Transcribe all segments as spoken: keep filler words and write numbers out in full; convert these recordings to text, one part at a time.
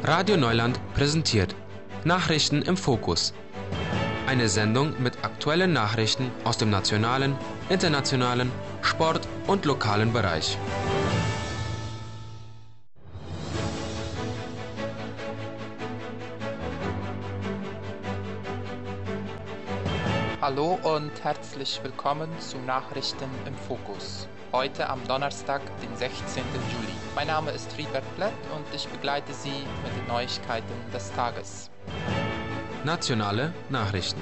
Radio Neuland präsentiert Nachrichten im Fokus. Eine Sendung mit aktuellen Nachrichten aus dem nationalen, internationalen, Sport- und lokalen Bereich. Hallo und herzlich willkommen zu Nachrichten im Fokus. Heute am Donnerstag, den sechzehnten Juli. Mein Name ist Friedbert Plett und ich begleite Sie mit den Neuigkeiten des Tages. Nationale Nachrichten.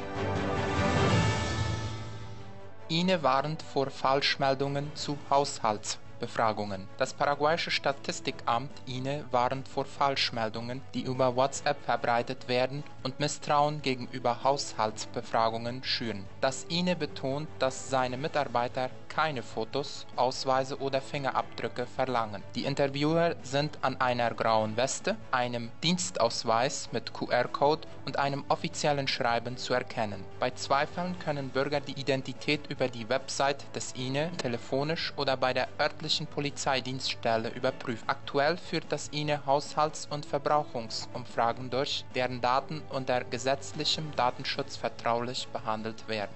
I N E warnt vor Falschmeldungen zu Haushaltsbefragungen. Das paraguayische Statistikamt I N E warnt vor Falschmeldungen, die über WhatsApp verbreitet werden und Misstrauen gegenüber Haushaltsbefragungen schüren. Das I N E betont, dass seine Mitarbeiter keine Fotos, Ausweise oder Fingerabdrücke verlangen. Die Interviewer sind an einer grauen Weste, einem Dienstausweis mit Q R-Code und einem offiziellen Schreiben zu erkennen. Bei Zweifeln können Bürger die Identität über die Website des I N E telefonisch oder bei der örtlichen Polizeidienststelle überprüfen. Aktuell führt das I N E Haushalts- und Verbrauchungsumfragen durch, deren Daten unter gesetzlichem Datenschutz vertraulich behandelt werden.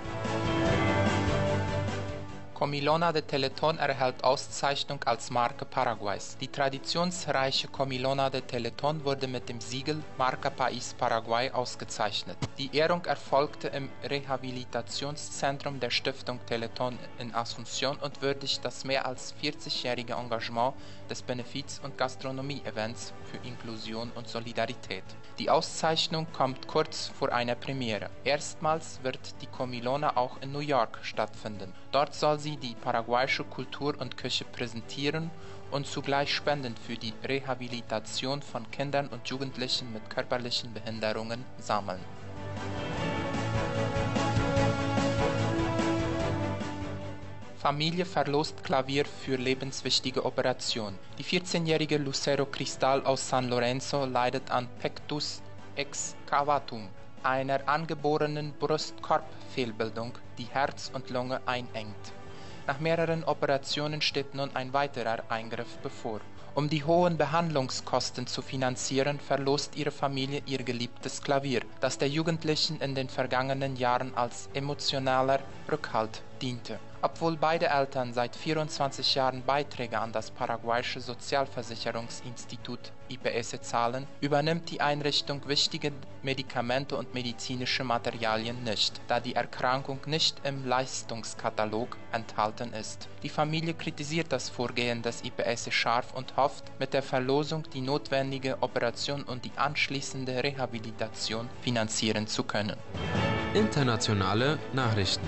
Comilona de Teletón erhält Auszeichnung als Marke Paraguays. Die traditionsreiche Comilona de Teletón wurde mit dem Siegel Marca País Paraguay ausgezeichnet. Die Ehrung erfolgte im Rehabilitationszentrum der Stiftung Teletón in Asunción und würdigt das mehr als vierzigjährige Engagement des Benefiz- und Gastronomie-Events für Inklusion und Solidarität. Die Auszeichnung kommt kurz vor einer Premiere. Erstmals wird die Comilona auch in New York stattfinden. Dort soll sie die paraguayische Kultur und Küche präsentieren und zugleich Spenden für die Rehabilitation von Kindern und Jugendlichen mit körperlichen Behinderungen sammeln. Familie verlost Klavier für lebenswichtige Operation. Die vierzehnjährige Lucero Cristal aus San Lorenzo leidet an Pectus excavatum, einer angeborenen Brustkorbfehlbildung, die Herz und Lunge einengt. Nach mehreren Operationen steht nun ein weiterer Eingriff bevor. Um die hohen Behandlungskosten zu finanzieren, verlost ihre Familie ihr geliebtes Klavier, das der Jugendlichen in den vergangenen Jahren als emotionaler Rückhalt diente. Obwohl beide Eltern seit vierundzwanzig Jahren Beiträge an das paraguayische Sozialversicherungsinstitut I P S zahlen, übernimmt die Einrichtung wichtige Medikamente und medizinische Materialien nicht, da die Erkrankung nicht im Leistungskatalog enthalten ist. Die Familie kritisiert das Vorgehen des I P S scharf und hofft, mit der Verlosung die notwendige Operation und die anschließende Rehabilitation finanzieren zu können. Internationale Nachrichten.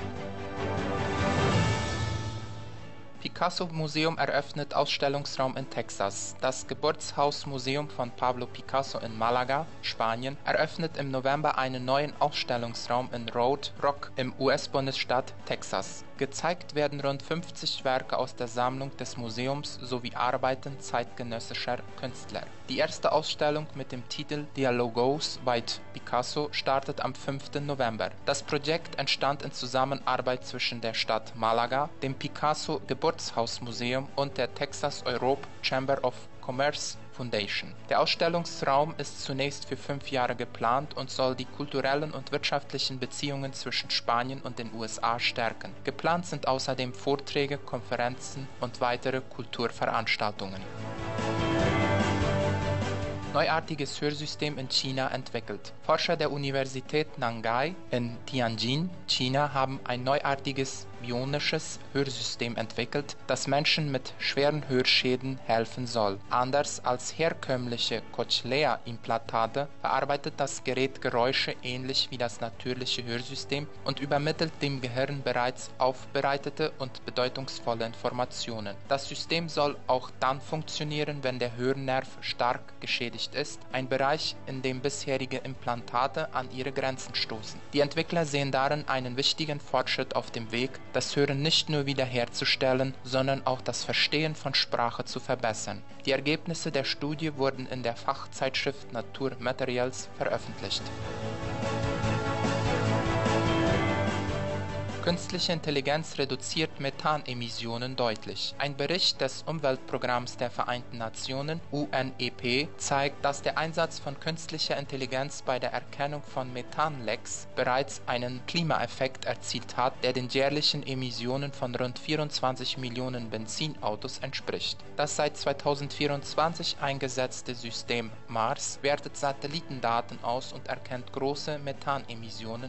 Picasso-Museum eröffnet Ausstellungsraum in Texas. Das Geburtshausmuseum von Pablo Picasso in Malaga, Spanien, eröffnet im November einen neuen Ausstellungsraum in Road Rock im U S-Bundesstaat Texas. Gezeigt werden rund fünfzig Werke aus der Sammlung des Museums sowie Arbeiten zeitgenössischer Künstler. Die erste Ausstellung mit dem Titel Dialogos by Picasso startet am fünften November. Das Projekt entstand in Zusammenarbeit zwischen der Stadt Malaga, dem Picasso Geburtshausmuseum und der Texas Europe Chamber of Commerce Foundation. Der Ausstellungsraum ist zunächst für fünf Jahre geplant und soll die kulturellen und wirtschaftlichen Beziehungen zwischen Spanien und den U S A stärken. Geplant sind außerdem Vorträge, Konferenzen und weitere Kulturveranstaltungen. Neuartiges Hörsystem in China entwickelt. Forscher der Universität Nangai in Tianjin, China, haben ein neuartiges bionisches Hörsystem entwickelt, das Menschen mit schweren Hörschäden helfen soll. Anders als herkömmliche Cochlea-Implantate verarbeitet das Gerät Geräusche ähnlich wie das natürliche Hörsystem und übermittelt dem Gehirn bereits aufbereitete und bedeutungsvolle Informationen. Das System soll auch dann funktionieren, wenn der Hörnerv stark geschädigt ist, ein Bereich, in dem bisherige Implantate an ihre Grenzen stoßen. Die Entwickler sehen darin einen wichtigen Fortschritt auf dem Weg, das Hören nicht nur wiederherzustellen, sondern auch das Verstehen von Sprache zu verbessern. Die Ergebnisse der Studie wurden in der Fachzeitschrift Nature Materials veröffentlicht. Künstliche Intelligenz reduziert Methanemissionen deutlich. Ein Bericht des Umweltprogramms der Vereinten Nationen U N E P zeigt, dass der Einsatz von künstlicher Intelligenz bei der Erkennung von Methanlecks bereits einen Klimaeffekt erzielt hat, der den jährlichen Emissionen von rund vierundzwanzig Millionen Benzinautos entspricht. Das seit zweitausendvierundzwanzig eingesetzte System MARS wertet Satellitendaten aus und erkennt große Methanemissionen